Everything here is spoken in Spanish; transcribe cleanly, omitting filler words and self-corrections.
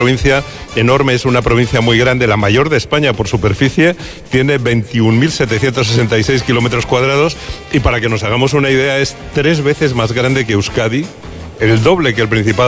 provincia enorme, es una provincia muy grande, la mayor de España por superficie, tiene 21.766 kilómetros cuadrados y para que nos hagamos una idea es 3 veces más grande que Euskadi, el doble que el Principado